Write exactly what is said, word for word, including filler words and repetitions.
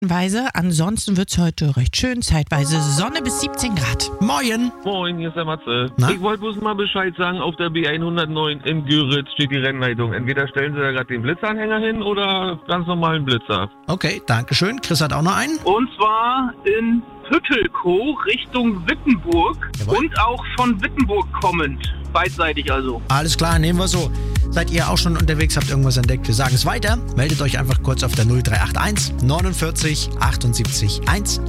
Weise. Ansonsten wird es heute recht schön. Zeitweise Sonne bis siebzehn Grad. Moin. Moin, hier ist der Matze. Na? Ich wollte bloß mal Bescheid sagen, auf der B hundertneun in Göritz steht die Rennleitung. Entweder stellen sie da gerade den Blitzanhänger hin oder ganz normalen Blitzer. Okay, danke schön. Chris hat auch noch einen. Und zwar in Püttelkow Richtung Wittenburg. Jawohl. Und auch von Wittenburg kommend. Beidseitig also. Alles klar, nehmen wir so. Seid ihr auch schon unterwegs, habt irgendwas entdeckt? Wir sagen es weiter. Meldet euch einfach kurz auf der null drei acht eins neunundvierzig achtundsiebzig eins.